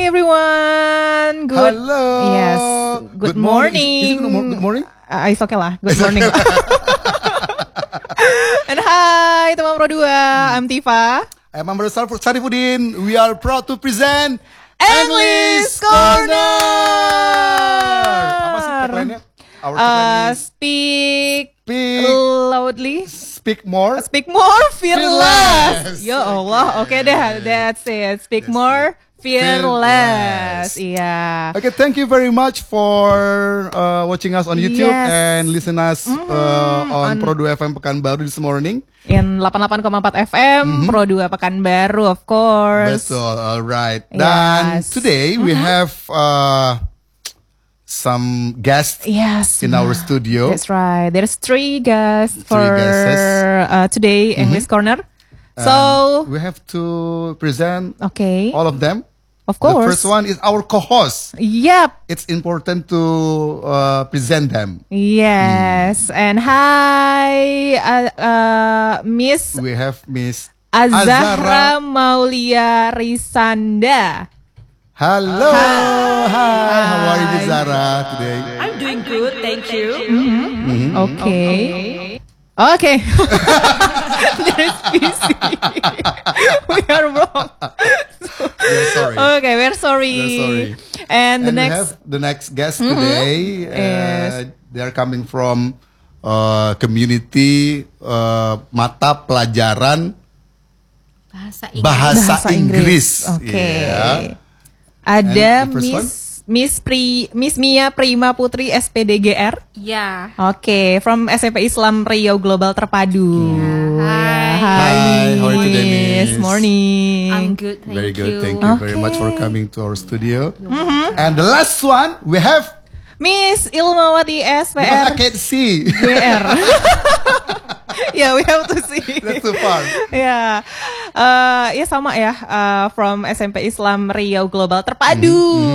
everyone. Hello. Yes. Good morning. Is it good morning? It's okay lah. Good morning. And hi teman Pro 2. I'm Tifa. I'm Amr Sarifudin. We are proud to present English Corner. Apa sih tagline-nya? Our tagline is Speak loudly. Speak more. Speak more, fearless. Fearless. Ya Allah, oke deh, that's it. Speak more, fearless. Iya. Okay, thank you very much for watching us on YouTube and listen us on Pro 2 FM Pekanbaru this morning. In 88,4 FM, Pro 2 Pekanbaru, of course. Betul, alright. Dan today we have some guests in our studio. That's right. There's three guests for today English Corner. So we have to present all of them. Of course. The first one is our co-host. Yep. It's important to present them. Yes. And hi, Miss. We have Miss Azahra Maulia Risanda. Hello. Hi. How are you, Zara, today? I'm doing good, thank you. Okay. There's PC. We are wrong. We're sorry. Okay, we're sorry. And we have the next guest today. They are coming from community mata pelajaran bahasa Inggris. Okay. Yeah. Ada Miss Mia Prima Putri SPDGR. Yeah. Oke, from SMP Islam Riau Global Terpadu. Hi. How are you today, Miss? Morning. I'm good, thank Very you. good. Thank you very much for coming to our studio. And the last one we have Miss Ilmawati because SPR I can't see. GR. Yeah, we have to see. That's too far. Ya, ya sama ya. From SMP Islam Riau Global Terpadu.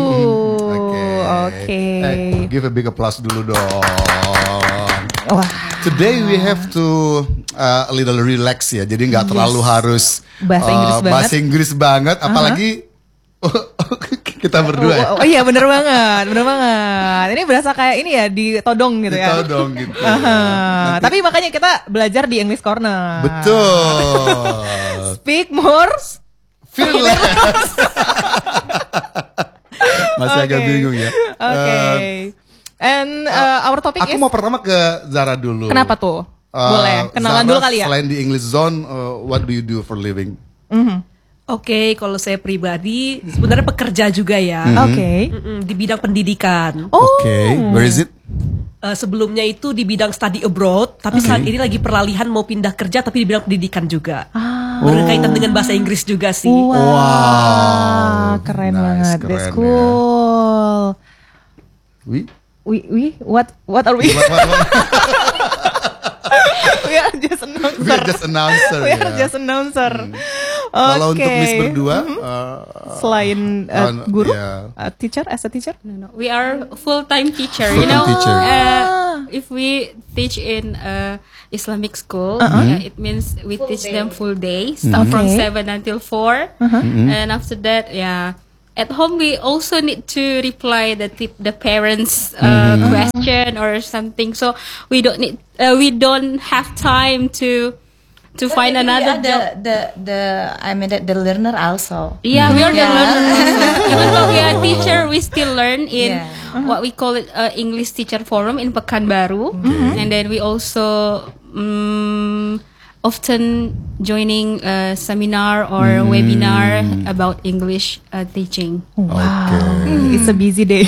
Oke. Give a big applause dulu dong. Wah. Today we have to a little relax ya. Jadi nggak terlalu harus bahasa Inggris banget. Apalagi kita berdua ya. Oh iya bener banget. Ini berasa kayak ini ya ditodong gitu ya. Ditodong gitu. Tapi makanya kita belajar di English Corner. Betul. Speak more, fearless. Masih agak bingung ya. Okay. And our topic aku mau pertama ke Zara dulu. Kenapa tuh? Boleh. Kenalan Zara, dulu kali ya. Selain di English Zone, what do you do for living? Oke, kalau saya pribadi sebenarnya pekerja juga ya. Oke. Di bidang pendidikan. Okay. Where is it? Sebelumnya itu di bidang study abroad, tapi saat ini lagi peralihan mau pindah kerja tapi di bidang pendidikan juga. Berkaitan dengan bahasa Inggris juga sih. Wow. Keren banget. That's cool. What are we? We are just announcer. We are just announcer. Kalau untuk Miss berdua, selain guru, teacher, as a teacher? No. We are full-time teacher. Teacher. If we teach in Islamic school, it means we teach them full day, start from 7 until 4, and after that, at home we also need to reply the parents' question or something. So we don't have time to find another job. The learner also. Yeah, we are the learner. Even though we are teacher, we still learn in what we call it English Teacher Forum in Pekanbaru, and then we also often joining a seminar or webinar about English teaching. Wow, it's a busy day.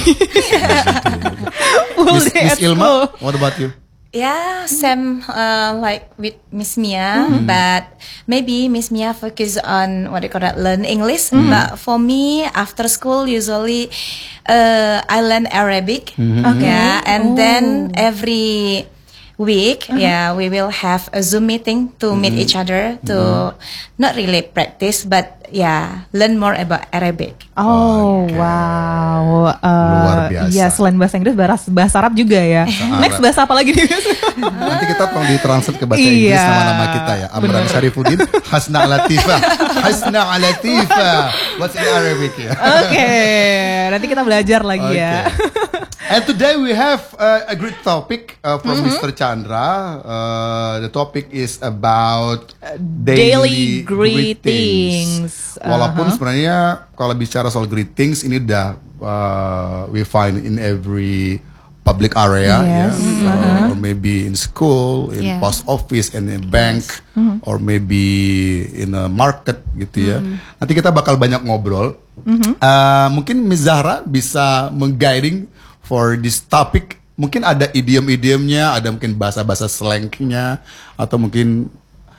Miss Ilma, what about you? Yeah, same like with Miss Mia, but maybe Miss Mia focus on learn English. But for me, after school, usually I learn Arabic. And then every week, we will have a Zoom meeting to meet each other to not really practice, but learn more about Arabic. Oh, wow. Luar biasa. Ya, selain bahasa Inggris, bahasa Arab juga ya. Next bahasa apa lagi nih? Nanti kita tolong ditranslate ke bahasa Inggris nama-nama kita ya. Amran Syarifuddin, Hasna Latifah. Hasna Latifah. What's in Arabic ya? Oke, nanti kita belajar lagi ya. And today we have a great topic from Mr. Chandra. The topic is about daily greetings. Walaupun sebenarnya kalau bicara soal greetings ini udah we find in every public area, or maybe in school, in post office, and in bank, or maybe in a market gitu ya. Nanti kita bakal banyak ngobrol. Mungkin Miss Zahra bisa mengguiding for this topic. Mungkin ada idiom-idiomnya, ada mungkin bahasa-bahasa slangnya, atau mungkin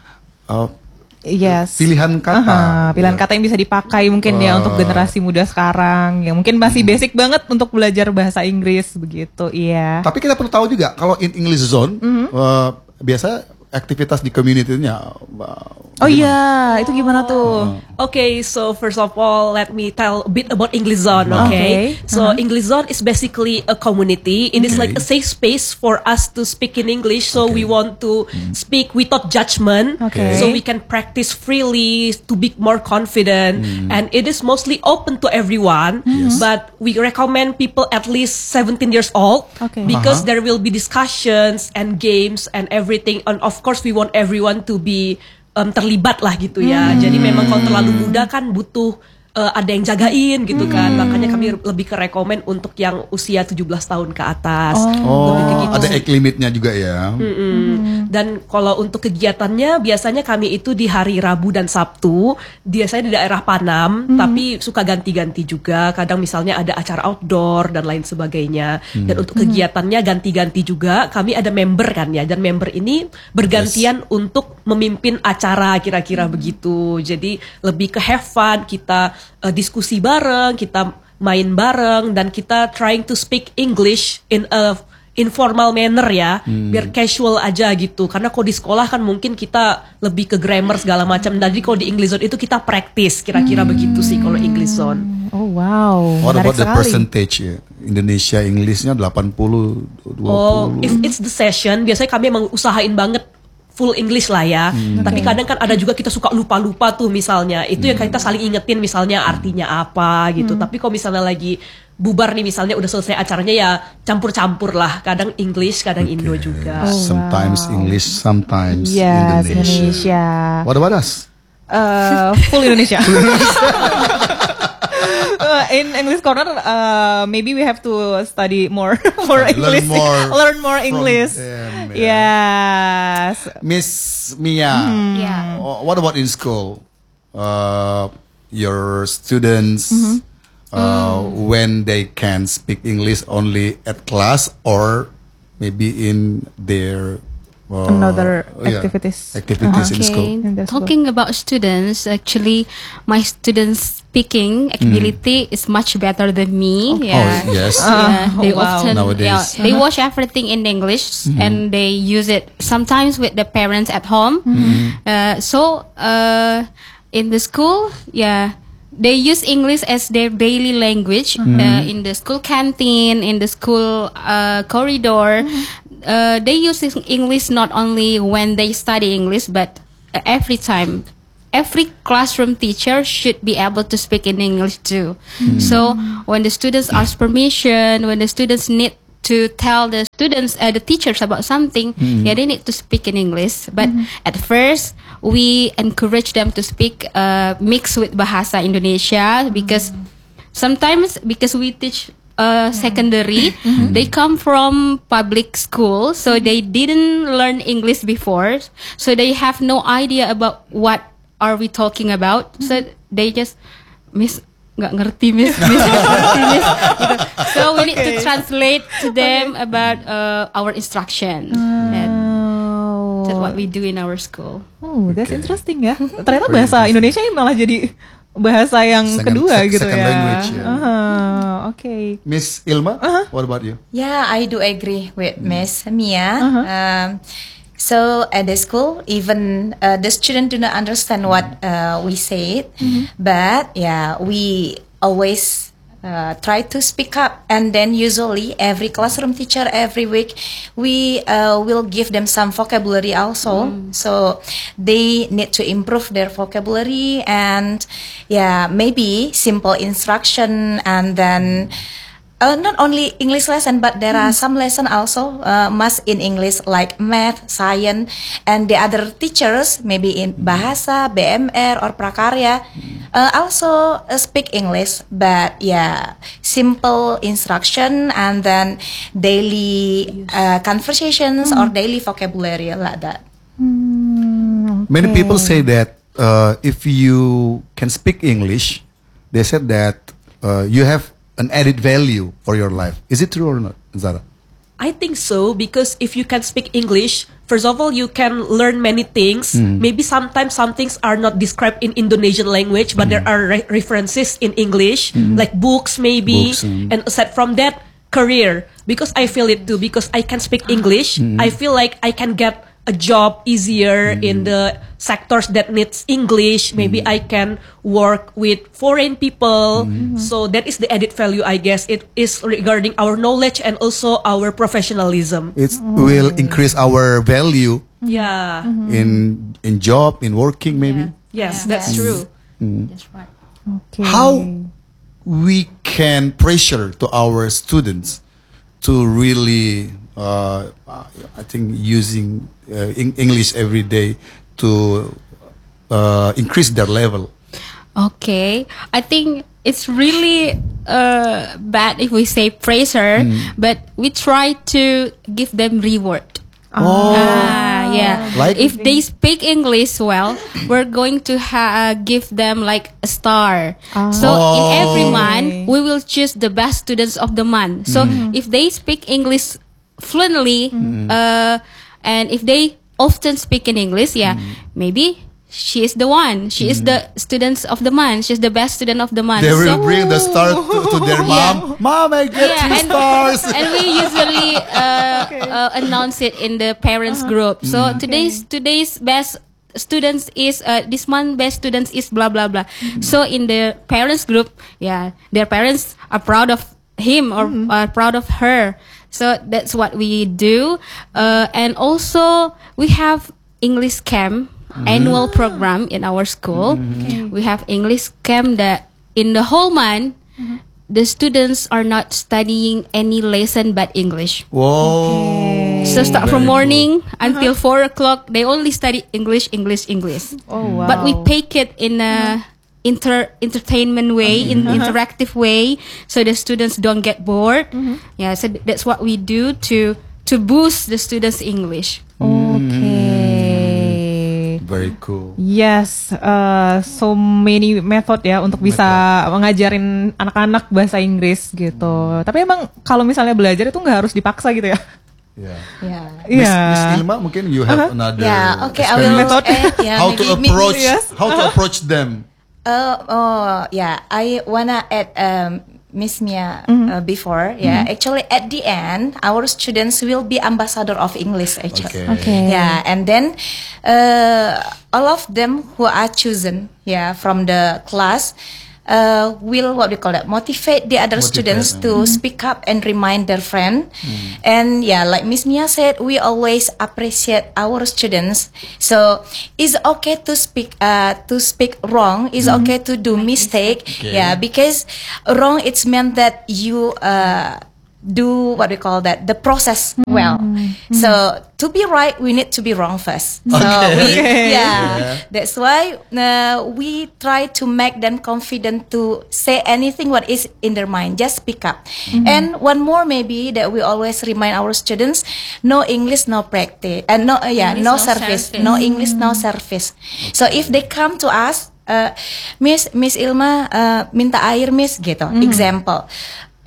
pilihan kata. Pilihan kata yang bisa dipakai mungkin ya untuk generasi muda sekarang yang mungkin masih basic banget untuk belajar bahasa Inggris begitu. Iya. Tapi kita perlu tahu juga kalau in English zone biasa aktivitas di community-nya. Oh iya, itu gimana tuh? Okay, so first of all, let me tell a bit about English Zone. Okay, so English Zone is basically a community. It is like a safe space for us to speak in English. So we want to speak without judgment. So we can practice freely to be more confident. And it is mostly open to everyone. But we recommend people at least 17 years old because there will be discussions and games and everything. And of course, we want everyone to be terlibat lah gitu ya. Jadi memang kalau terlalu muda kan butuh ada yang jagain gitu kan. Makanya kami lebih ke rekomen untuk yang usia 17 tahun ke atas. Gitu. Ada age limitnya juga ya. Dan kalau untuk kegiatannya biasanya kami itu di hari Rabu dan Sabtu. Biasanya di daerah Panam, tapi suka ganti-ganti juga. Kadang misalnya ada acara outdoor dan lain sebagainya. Dan untuk kegiatannya ganti-ganti juga. Kami ada member kan ya. Dan member ini bergantian untuk memimpin acara kira-kira begitu. Jadi lebih ke have fun, kita diskusi bareng, kita main bareng, dan kita trying to speak English in a informal manner ya, biar casual aja gitu. Karena kalau di sekolah kan mungkin kita lebih ke grammar segala macam. Jadi kalau di English Zone itu kita practice, kira-kira begitu sih kalau English Zone. Oh wow. What about the percentage ya? Indonesia Englishnya 80, 20. If it's the session, biasanya kami emang usahain banget full English lah ya. Tapi kadang kan ada juga kita suka lupa-lupa tuh misalnya. Itu yang kita saling ingetin misalnya artinya apa gitu. Tapi kalau misalnya lagi bubar nih misalnya udah selesai acaranya ya campur-campur lah. Kadang English, kadang Indo juga. Sometimes English, sometimes Indonesia. What about us? Full Indonesia. In English Corner, maybe we have to study more English, learn more English. Yes, Miss Mia. What about in school? Your students, when they can speak English only at class or maybe in their another activities in school. Talking about students, actually, my students' speaking ability is much better than me. They often nowadays. They watch everything in English and they use it sometimes with the parents at home. So in the school, they use English as their daily language in the school canteen, in the school corridor. They use English not only when they study English, but every time. Every classroom teacher should be able to speak in English too. So when the students ask permission, when the students need to tell the students, the teachers about something, they need to speak in English. But at first, we encourage them to speak mixed with Bahasa Indonesia because sometimes because we teach secondary, they come from public school, so they didn't learn English before, so they have no idea about what are we talking about. So they just miss. Nggak ngerti miss. So we need to translate to them about our instruction. That's what we do in our school. Oh, that's interesting ya. Ternyata bahasa Indonesia ini malah jadi bahasa yang kedua gitu second ya. Language, yeah. Okay. Miss Ilma, what about you? Yeah, I do agree with Miss Mia. So at the school, even the student do not understand what we said, but yeah, we always try to speak up, and then usually every classroom teacher every week we will give them some vocabulary also, so they need to improve their vocabulary, and yeah, maybe simple instruction, and then not only English lesson, but there are some lesson also must in English, like math, science, and the other teachers maybe in bahasa, BMR or prakarya also speak English, but yeah, simple instruction, and then daily conversations or daily vocabulary like that. Many people say that if you can speak English, they said that you have an added value for your life. Is it true or not, Zara? I think so, because if you can speak English, first of all, you can learn many things. Maybe sometimes some things are not described in Indonesian language, but there are references in English, like books maybe. And aside from that, career. Because I feel it too, because I can speak English, I feel like I can get a job easier in the sectors that needs English. Maybe I can work with foreign people. So that is the added value, I guess. It is regarding our knowledge and also our professionalism. It will increase our value Yeah. in job, in working maybe. Yes, that's true. That's right. Okay. How we can pressure to our students to really, I think, using English every day to increase their level. Okay, I think it's really bad if we say pressure, but we try to give them reward. Yeah. Like? If they speak English well, we're going to give them like a star. So in every month, we will choose the best students of the month. So if they speak English fluently, and if they often speak in English, maybe she is the one. She is the students of the month. She's the best student of the month. They will bring the star to their mom. Mom, I get 2 stars. And we usually announce it in the parents group. So today's best students is this month best students is blah blah blah. So in the parents group, their parents are proud of him or are proud of her. So that's what we do. And also we have English camp. Annual program in our school. We have English camp that in the whole month the students are not studying any lesson but English. Whoa. So start from morning until 4 o'clock, they only study English. Oh wow. But we take it in a entertainment way, in interactive way, so the students don't get bored. Yeah, so that's what we do to boost the students' English. Okay. Very cool. Yes, so many method ya untuk bisa ngajarin anak-anak bahasa Inggris gitu. Tapi emang kalau misalnya belajar itu nggak harus dipaksa gitu ya? Miss Ilma, mungkin you have another. Okay, I will method. How to approach them? I wanna add Miss Mia before. Actually at the end, our students will be ambassador of English actually. Okay. Yeah, and then all of them who are chosen from the class will motivate the other students to speak up and remind their friend. And like Miss Mia said, we always appreciate our students. So it's okay to speak wrong. It's okay to do mistake. Because wrong it's meant that you do the process well. So to be right, we need to be wrong first. So that's why we try to make them confident to say anything what is in their mind. Just speak up. And one more maybe that we always remind our students: no English, no practice, and no service. No English, no service. So if they come to us, Miss Ilma minta air Miss gitu. Example.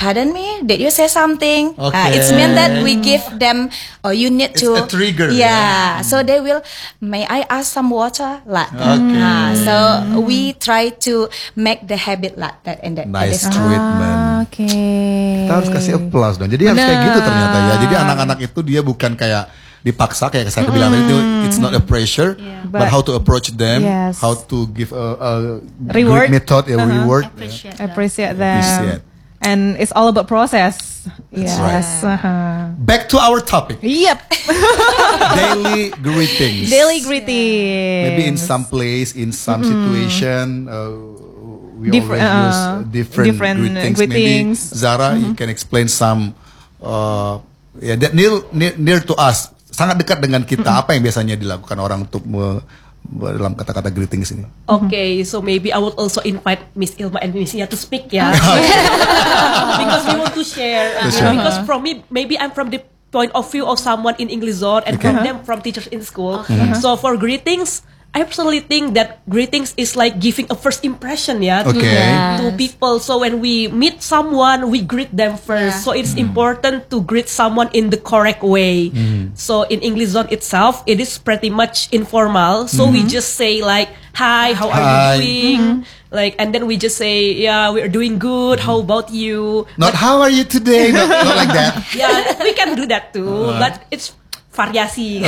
pardon me, did you say something? Okay. It's mean that we give them, or you need It's to. a trigger, Yeah. So they will, may I ask some water? Like that. Okay. So we try to make the habit like that. And that Nice that is- treatment. Oke. Kita harus kasih applause dong. Jadi harus kayak gitu ternyata ya. Jadi anak-anak itu dia bukan kayak dipaksa kayak saya bilang tadi itu, it's not a pressure, but how to approach them, Yes. how to give a Reward. good method, a reward. Appreciate that. Appreciate them. Appreciate. And it's all about process. Yes. right. Back to our topic, Yep. daily greetings. Daily greetings. Maybe in some place, in some situation, we Different, always use different greetings. greetings. Maybe Zara, you can explain some, that near to us, sangat dekat dengan kita. Apa yang biasanya dilakukan orang untuk dalam kata-kata greetings ini? Okay, so maybe I would also invite Miss Ilma and Miss Nia to speak, yeah. Because we want to share. Because from me, maybe I'm from the point of view of someone in English zone, and from them, from teachers in school. So for greetings, I personally think that greetings is like giving a first impression, yeah, to people. So when we meet someone, we greet them first. So it's important to greet someone in the correct way. So in English zone itself, it is pretty much informal. So we just say like, "Hi, how are you doing?" Like, and then we just say, "Yeah, we are doing good. How about you?" Not how are you today? Not like that. Yeah, we can do that too, but it's variasi.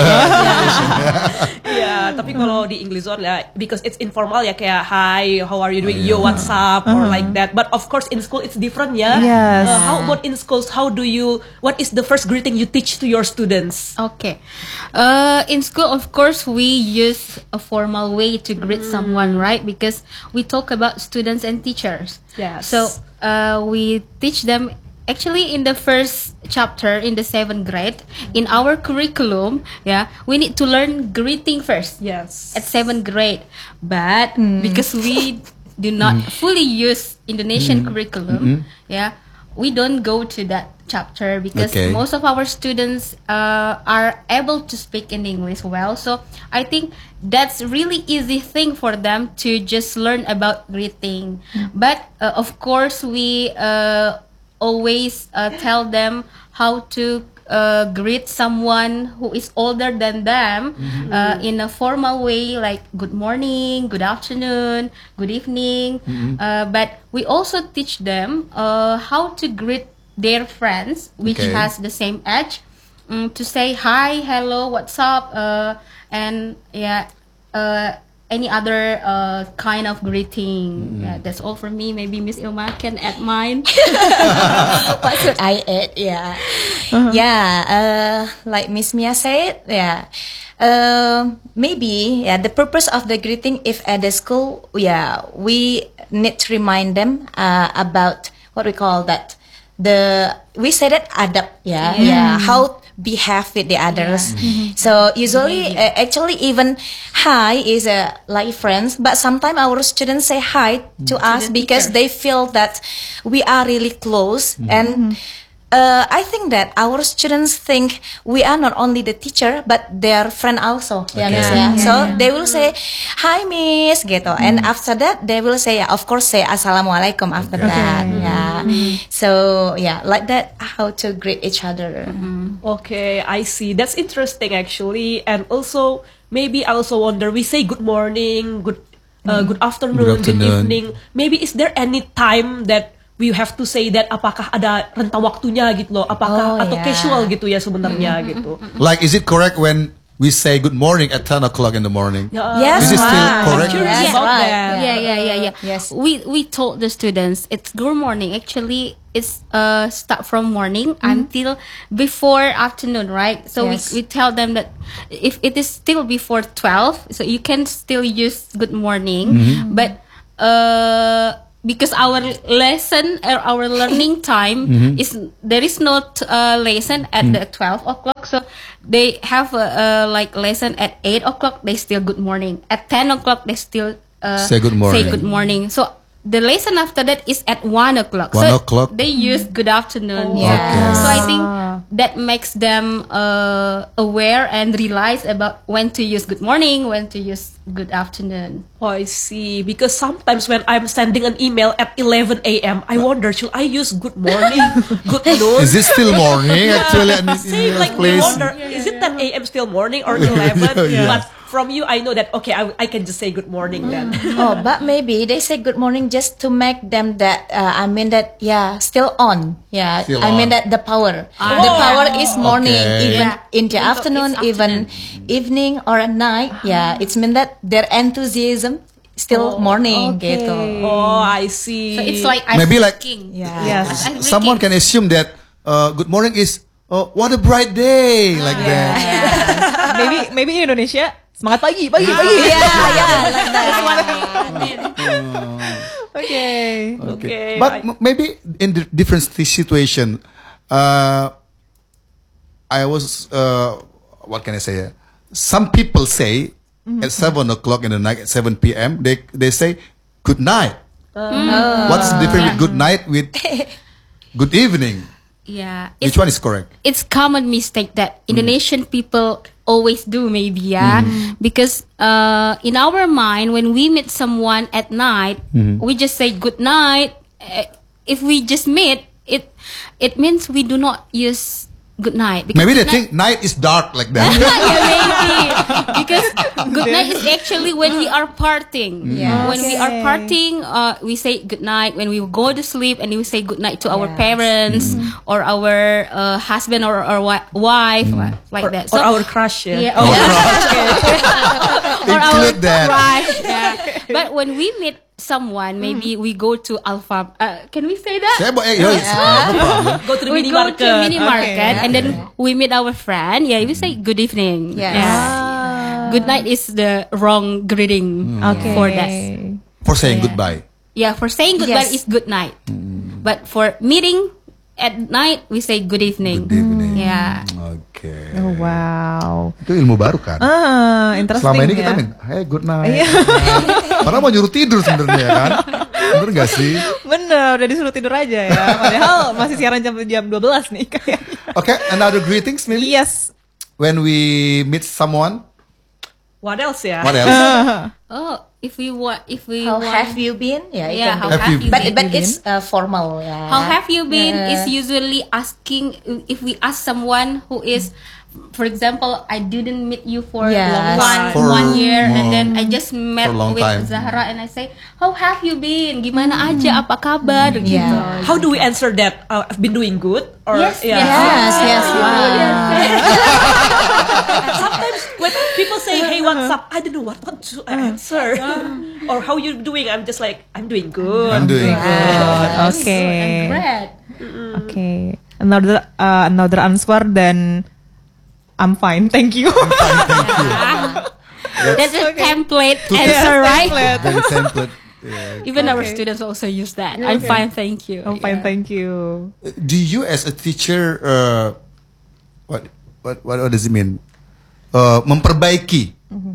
Ya, tapi kalau di English zone ya, because it's informal ya, kayak hi, how are you doing, yo, what's up, or like that. But of course in school it's different ya. Yes. How about in schools? What is the first greeting you teach to your students? Okay. In school, of course, we use a formal way to greet someone, right? Because we talk about students and teachers. Yes. So we teach them. Actually, in the first chapter, in the 7th grade, in our curriculum, we need to learn greeting first. Yes. At 7th grade. But because we do not fully use Indonesian curriculum, we don't go to that chapter because most of our students are able to speak in English well. So I think that's really easy thing for them to just learn about greeting. But of course, we always tell them how to greet someone who is older than them in a formal way, like good morning, good afternoon, good evening. But we also teach them how to greet their friends, which has the same age, to say hi, hello, what's up, and any other kind of greeting. Yeah, that's all for me. Maybe Miss Ilma can add mine. What should I add? Yeah. Like Miss Mia said, maybe the purpose of the greeting, if at the school, we need to remind them about what we call that. We say that adab, how behave with the others. So usually, actually, even hi is like friends, but sometimes our students say hi to us because they feel that we are really close. And I think that our students think we are not only the teacher but their friend also. So they will say hi Miss gitu, and after that they will say of course say assalamualaikum after that. So like that, how to greet each other. Okay, I see. That's interesting actually. And also maybe I also wonder, we say good morning, good afternoon, good evening. Maybe is there any time that we have to say that, apakah ada rentang waktunya gitu loh, apakah atau casual gitu ya sebenarnya gitu. Like, is it correct when we say good morning at 10 o'clock in the morning? Yes, Is it still correct? Curious about that. Yeah. Yes. We told the students it's good morning. Actually, it's start from morning until before afternoon, right? So we tell them that if it is still before 12, so you can still use good morning, but because our lesson or our learning time there is not lesson at the 12 o'clock, so they have like lesson at 8 o'clock, they still good morning. At 10 o'clock they still say good morning. So the lesson after that is at 1 o'clock. 1 So o'clock. they use good afternoon. Yeah. Okay. So I think that makes them aware and realize about when to use good morning, when to use good afternoon. Oh, I see. Because sometimes when I'm sending an email at 11 a.m., I wonder, should I use good morning, good noon? Is it still morning actually? Same, like we wonder, is it 10 a.m. still morning or 11? Yeah. But from you, I know that, okay, I can just say good morning then. Oh, but maybe they say good morning just to make them that still on. Yeah, Still I mean on. that the power is morning, Okay. even Yeah. in the Even though afternoon, it's even evening or at night. Yeah, it's mean that their enthusiasm still morning gitu. Oh, I see. So it's like Maybe like- icebreaking. Yeah. Yes. Icebreaking. Someone can assume that good morning is what a bright day like that. Maybe in Indonesia semangat pagi. Yeah, like that. Okay. Okay. But maybe in the different situation, I was what can I say? Some people say at 7 o'clock in the night, at 7 p.m. They say good night. What's the difference with good night with good evening? Yeah. Which one is correct? It's common mistake that Indonesian people always do, maybe, yeah, because in our mind when we meet someone at night, we just say good night. If we just meet, it means we do not use good night. Because Maybe they good think night is dark like that. yeah, maybe because good night is actually when we are partying. Yeah. When we are partying, we say good night. When we go to sleep, and we say good night to our parents or our husband or wife, like that. or our crush, yeah. Yeah, or our Include that. crush. Yeah. But when we meet someone, maybe we go to Alpha. Can we say that? Saya no problem. Go to the We mini go market. to mini market and then we meet our friend. Yeah, we say good evening. Yes. Yeah. Good night is the wrong greeting Okay. for that. For saying goodbye. Yeah, for saying goodbye Yes. is good night. But for meeting at night, we say good evening. Good evening. Yeah. Oke. Oh, wow. Itu ilmu baru kan? Interesting. Selama ini ya. kita hey good night. Padahal mau nyuruh tidur sebenarnya kan? Bener gak sih? Bener, udah disuruh tidur aja ya. Padahal masih siaran jam 12 nih kayaknya. Okay, another greetings maybe Yes. when we meet someone. What else, yeah? What else? Oh, if we How want, have you been? Yeah, it yeah, can how be. Have you have you But been? it's formal. Yeah. How have you been is Yeah. usually asking if we ask someone who is, for example, I didn't meet you for Yes. For- one year and then I just met for a long with time. Zahra and I say, how have you been? Gimana aja? Apa kabar? Gitu. Yeah. How do we answer that? I've been doing good? Or, Yes, yeah. Yes. Wow. Sometimes when people say, hey, what's up? I don't know what to answer. Or how you doing? I'm just like, I'm doing good. I'm doing good. Okay. Bread. Okay. Another answer dan I'm fine, thank you. That's a template answer, right? Very template. Yeah. Even our students also use that. I'm fine, thank you. I'm fine, thank you. Do you as a teacher what does it mean? Memperbaiki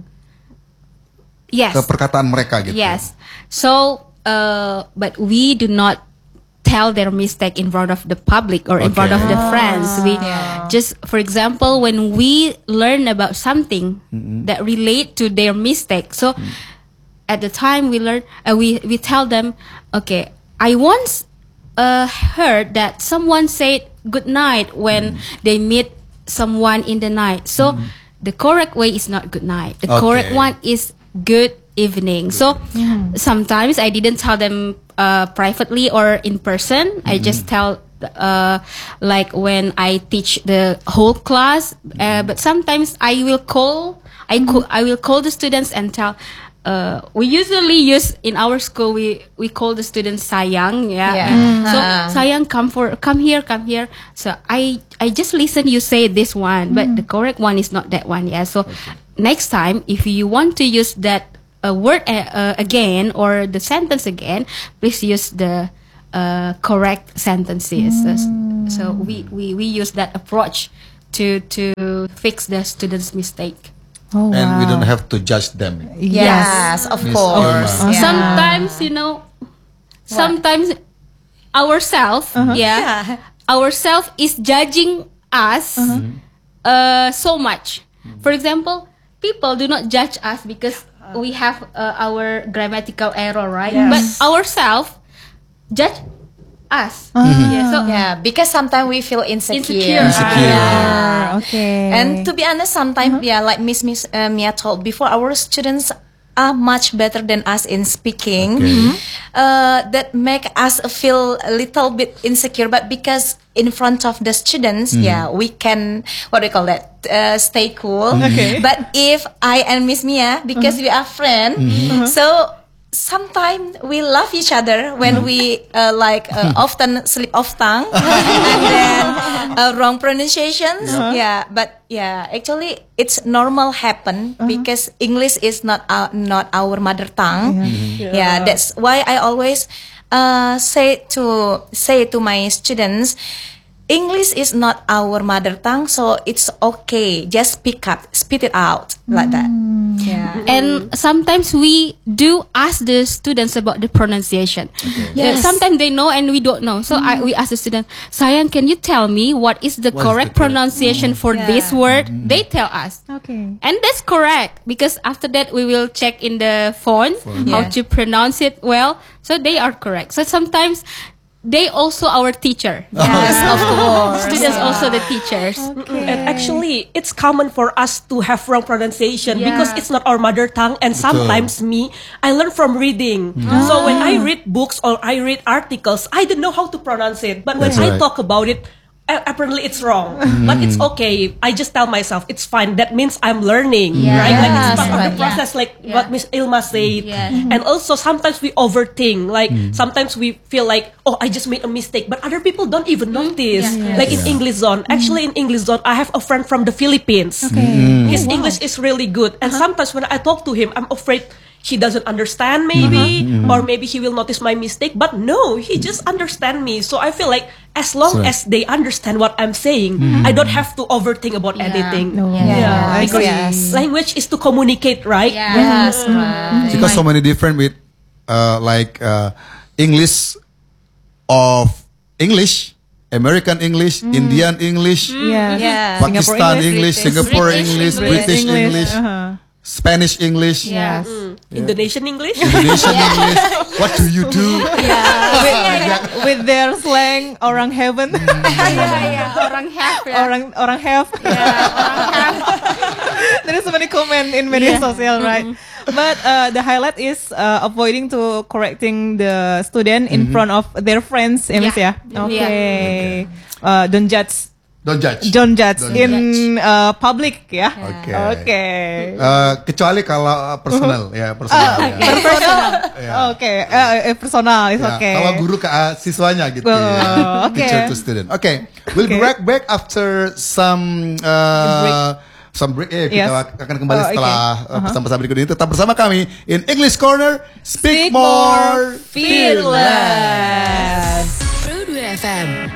Yes. perkataan mereka gitu. Yes. So, but we do not tell their mistake in front of the public or in front of the friends. We just, for example, when we learn about something that relate to their mistake. So, at the time we learn, we tell them, okay, I once heard that someone said good night when they meet someone in the night. So, the correct way is not good night. The correct Okay. one is good evening. So sometimes I didn't tell them privately or in person. I just tell like when I teach the whole class. But sometimes I will call. I will call the students and tell. We usually use in our school. We call the students sayang. So sayang, come here. So I just listen. You say this one, but the correct one is not that one. Yeah. So next time, if you want to use that word again or the sentence again, please use the correct sentences. So we use that approach to fix the student's mistake. Oh, And we wow. don't have to judge them. Yes, of Miss course. Irma. Yeah. Sometimes, sometimes ourselves, ourselves is judging us so much. For example, people do not judge us because we have our grammatical error, right? But ourselves judge us. Because sometimes we feel insecure. Okay. And to be honest, sometimes like Miss Mia told before, our students are much better than us in speaking. That make us feel a little bit insecure, but because in front of the students, we can, what do you call that, stay cool. But if I and Miss Mia, because we are friends, so sometimes we love each other when we often slip off tongue and then wrong pronunciations. But actually it's normal happen because English is not our mother tongue. That's why I always say to my students, English is not our mother tongue, so it's okay. Just spit it out like that. And sometimes we do ask the students about the pronunciation. Sometimes they know and we don't know. So we ask the student, Sayang, can you tell me what is the correct pronunciation for this word? They tell us. And that's correct, because after that we will check in the phone how to pronounce it well. So they are correct. So sometimes they also our teacher. Of course. Students also the teachers. And actually, it's common for us to have wrong pronunciation because it's not our mother tongue. And sometimes I learn from reading. So when I read books or I read articles, I don't know how to pronounce it. But when I talk about it, apparently it's wrong. But it's okay. I just tell myself it's fine. That means I'm learning, right? Like it's part of the process, like what Miss Ilma said. And also sometimes we overthink. Like sometimes we feel like, oh, I just made a mistake, but other people don't even notice. Like in English Zone. Actually, in English Zone, I have a friend from the Philippines. His English is really good, and sometimes when I talk to him, I'm afraid he doesn't understand maybe, or maybe he will notice my mistake. But no, he just understand me. So I feel like as long as they understand what I'm saying, I don't have to overthink about anything. Because language is to communicate, right? Because so many different with English of English, American English, Indian English, Pakistan English, Singapore English, British English, Spanish English, Indonesian English. Indonesian English. What do you do? With their slang, orang heaven. Orang have. Orang have. There is so many comment in media social, right? But the highlight is avoiding to correcting the student in front of their friends, Miss ya. Okay. Don't judge. Don't judge in public ya. Oke. Kecuali kalau personal ya, personal. Personal is okay. Kalau guru ke siswanya gitu ya. Teacher to student. We'll be right back after some break. Kita akan kembali setelah pesan-pesan berikut ini. Tetap bersama kami in English Corner. Speak more fearless. Pro 2 FM